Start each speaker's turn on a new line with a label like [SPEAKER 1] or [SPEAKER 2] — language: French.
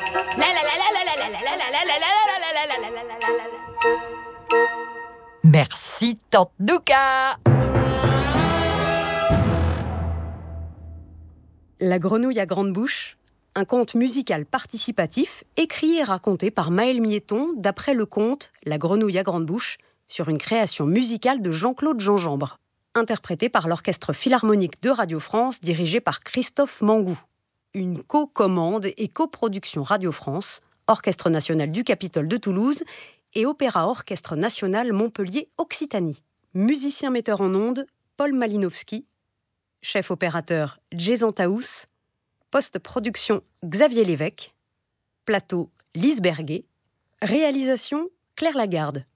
[SPEAKER 1] Merci, Tante Nouka.
[SPEAKER 2] La grenouille à grande bouche, un conte musical participatif écrit et raconté par Maëlle Miéton d'après le conte La grenouille à grande bouche sur une création musicale de Jean-Claude Gingembre, interprété par l'Orchestre Philharmonique de Radio France dirigé par Christophe Mangou. Une co-commande et coproduction Radio France, Orchestre national du Capitole de Toulouse et Opéra Orchestre national Montpellier Occitanie. Musicien metteur en ondes, Paul Malinowski. Chef opérateur, Jason Taous. Post-production, Xavier Lévesque. Plateau, Lise Berguet. Réalisation, Claire Lagarde.